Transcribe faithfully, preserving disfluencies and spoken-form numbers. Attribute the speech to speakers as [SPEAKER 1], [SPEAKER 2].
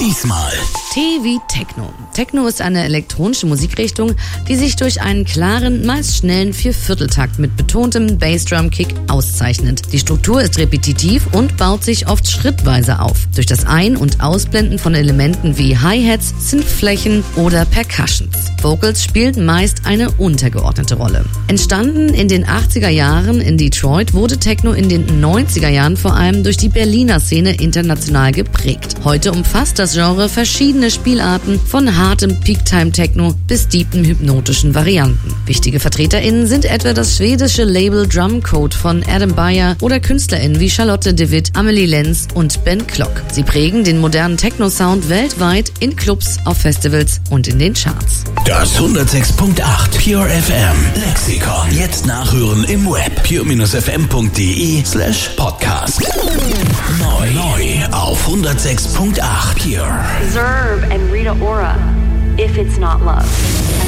[SPEAKER 1] Diesmal
[SPEAKER 2] T wie Techno. Techno ist eine elektronische Musikrichtung, die sich durch einen klaren, meist schnellen Viervierteltakt mit betontem Bassdrum-Kick auszeichnet. Die Struktur ist repetitiv und baut sich oft schrittweise auf, durch das Ein- und Ausblenden von Elementen wie Hi-Hats, Synthflächen oder Percussions. Vocals spielen meist eine untergeordnete Rolle. Entstanden in den achtziger Jahren in Detroit, wurde Techno in den neunziger Jahren vor allem durch die Berliner Szene international geprägt. Heute umfasst das Genre verschiedene Spielarten von hartem Peak-Time-Techno bis deepen hypnotischen Varianten. Wichtige VertreterInnen sind etwa das schwedische Label Drumcode von Adam Beyer oder KünstlerInnen wie Charlotte de Witt, Amelie Lenz und Ben Klock. Sie prägen den modernen Techno-Sound weltweit in Clubs, auf Festivals und in den Charts.
[SPEAKER 1] Das hundertsechs Komma acht Pure F M Lexikon. Jetzt nachhören im Web pure f m punkt d e slash podcast. Neu, neu auf hundertsechs Komma acht Pure.
[SPEAKER 3] Zerb and Rita Ora, If It's Not Love.